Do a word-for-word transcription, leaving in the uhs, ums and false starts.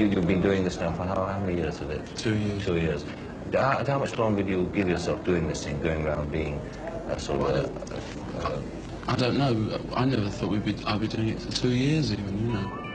You, you've been doing this now for how, how many years is it? Two years. Two years. How, how much longer do you give yourself doing this thing, going around being a sort of a, a, a I don't know. I never thought we'd be. I'd be doing it for two years even. You know.